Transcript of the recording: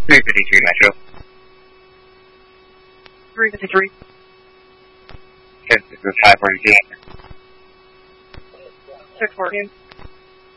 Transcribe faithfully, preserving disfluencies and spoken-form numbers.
three fifty-three Metro. three fifty-three. Yes, this is five fourteen. six fourteen.